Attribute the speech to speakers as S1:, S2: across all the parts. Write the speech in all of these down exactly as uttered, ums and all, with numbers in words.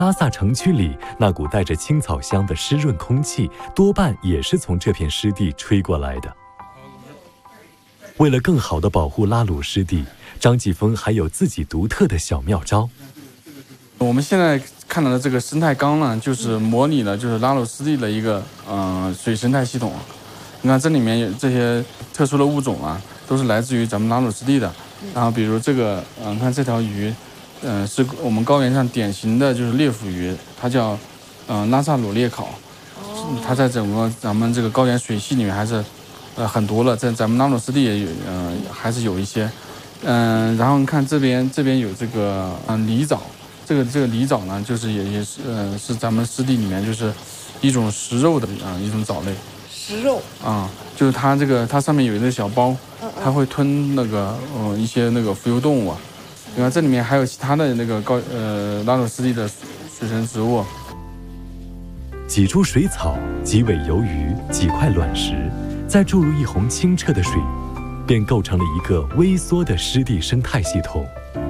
S1: 拉萨城区里那股带着青草香的湿润空气，多半也是从这片湿地吹过来的。为了更好地保护拉鲁湿地，张继峰还有自己独特的小妙招。
S2: 我们现在看到的这个生态缸呢，就是模拟了就是拉鲁湿地的一个呃水生态系统。你看这里面有这些特殊的物种啊，都是来自于咱们拉鲁湿地的。然后比如这个，嗯、呃，看这条鱼。嗯、呃，是我们高原上典型的就是裂腹鱼，它叫，嗯、呃，拉萨鲁裂考，它在整个咱们这个高原水系里面还是，呃，很多了，在咱们拉鲁湿地也有，呃，还是有一些，嗯、呃，然后你看这边这边有这个，嗯、呃，狸藻，这个这个狸藻呢，就是也也是，呃，是咱们湿地里面就是一种食肉的啊、呃、一种藻类。
S3: 食肉
S2: 啊、嗯，就是它这个它上面有一个小包，它会吞那个，呃，一些那个浮游动物啊。你看这里面还有其他的那个高呃拉鲁湿地的水生植物，
S1: 几株水草、几尾鱿鱼、几块卵石，再注入一泓清澈的水，便构成了一个微缩的湿地生态系统。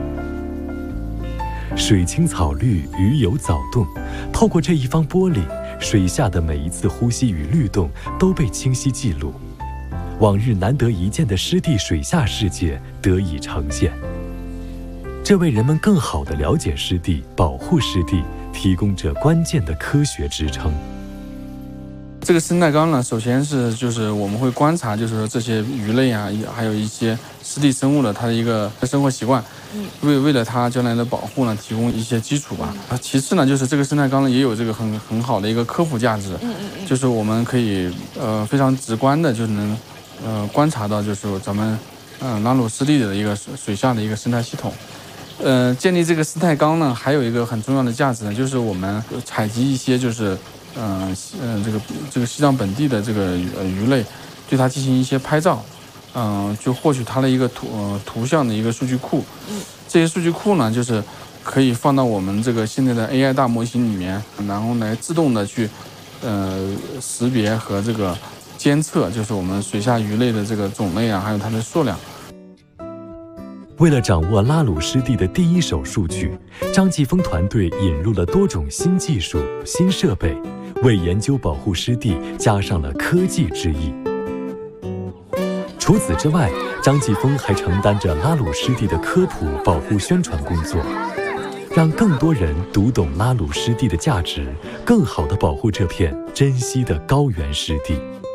S1: 水清草绿，鱼游藻动，透过这一方玻璃，水下的每一次呼吸与律动都被清晰记录，往日难得一见的湿地水下世界得以呈现。这为人们更好地了解湿地、保护湿地提供着关键的科学支撑。
S2: 这个生态缸呢，首先是就是我们会观察，就是说这些鱼类啊，还有一些湿地生物的它的一个生活习惯，为为了它将来的保护呢，提供一些基础吧。其次呢，就是这个生态缸呢也有这个很很好的一个科普价值，就是我们可以呃非常直观的就能呃观察到，就是咱们嗯、呃、拉鲁湿地的一个水下的一个生态系统。呃，建立这个生态缸呢，还有一个很重要的价值呢，就是我们采集一些就是，嗯、呃，嗯、呃，这个这个西藏本地的这个呃鱼类，对它进行一些拍照，嗯、呃，就获取它的一个图呃图像的一个数据库。这些数据库呢，就是可以放到我们这个现在的 A I 大模型里面，然后来自动的去，呃，识别和这个监测，就是我们水下鱼类的这个种类啊，还有它的数量。
S1: 为了掌握拉鲁湿地的第一手数据，张继峰团队引入了多种新技术、新设备，为研究保护湿地加上了科技之意。除此之外，张继峰还承担着拉鲁湿地的科普、保护宣传工作，让更多人读懂拉鲁湿地的价值，更好地保护这片珍稀的高原湿地。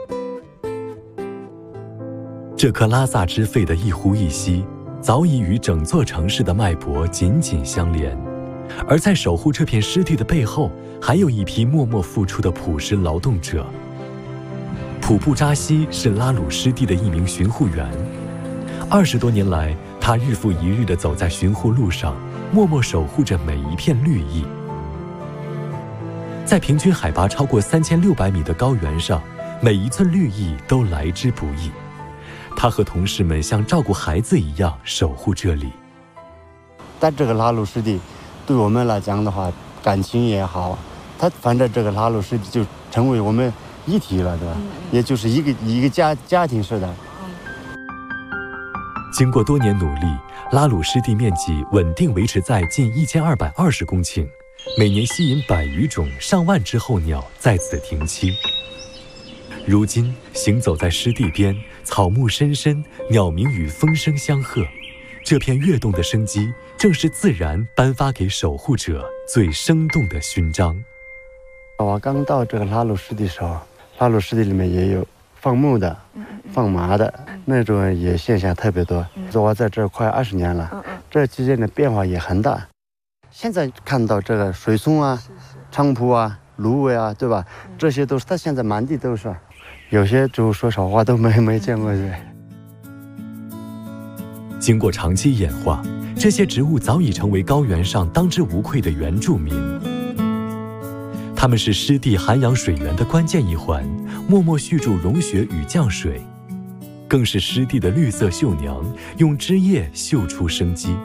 S1: 这颗拉萨之肺的一呼一吸，早已与整座城市的脉搏紧紧相连，而在守护这片湿地的背后，还有一批默默付出的朴实劳动者。普布扎西是拉鲁湿地的一名巡护员，二十多年来，他日复一日地走在巡护路上，默默守护着每一片绿意。在平均海拔超过三千六百米的高原上，每一寸绿意都来之不易。他和同事们像照顾孩子一样守护这里。
S4: 但这个拉鲁湿地对我们来讲的话，感情也好，它反正这个拉鲁湿地就成为我们一体了，对吧？嗯、也就是一个一个家家庭似的。
S1: 经过多年努力，拉鲁湿地面积稳定维持在近一千二百二十公顷，每年吸引百余种、上万只候鸟在此停栖。如今行走在湿地边，草木深深，鸟鸣与风声相和，这片跃动的生机，正是自然颁发给守护者最生动的勋章。
S4: 我刚到这个拉鲁湿地的时候，拉鲁湿地里面也有放牧的、放麻的那种也现象特别多。我在这快二十年了，这期间的变化也很大。现在看到这个水松啊、菖蒲啊、芦苇啊，对吧？这些都是，它现在满地都是。有些就说实话都没没见过。
S1: 经过长期演化，这些植物早已成为高原上当之无愧的原住民。它们是湿地涵养水源的关键一环，默默蓄住融雪与降水，更是湿地的绿色绣娘，用枝叶绣出生机。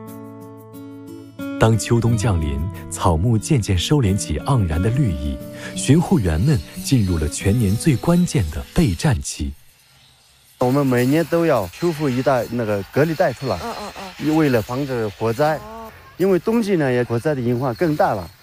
S1: 当秋冬降临，草木渐渐收敛起盎然的绿意，巡护员们进入了全年最关键的备战期。
S4: 我们每年都要修复一带那个隔离带出来，为了防止火灾。因为冬季呢，也火灾的隐患更大了。